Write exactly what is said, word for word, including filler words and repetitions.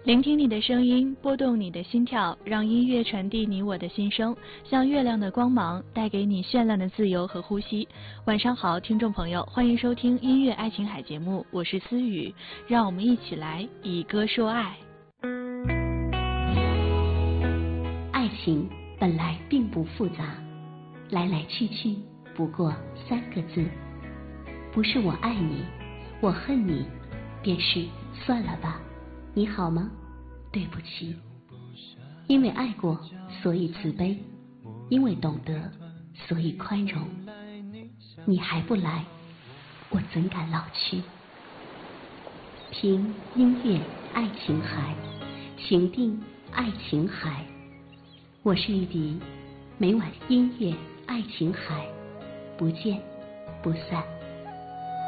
聆听你的声音，拨动你的心跳，让音乐传递你我的心声，像月亮的光芒，带给你绚烂的自由和呼吸。晚上好，听众朋友，欢迎收听音乐爱琴海节目，我是思雨，让我们一起来以歌说爱。 爱情本来并不复杂，来来去去不过三个字，不是我爱你，我恨你，便是算了吧。你好吗？对不起。因为爱过，所以慈悲；因为懂得，所以宽容。你还不来，我怎敢老去？听音乐爱琴海，情定爱琴海。我是玉笛，每晚音乐爱琴海，不见不散。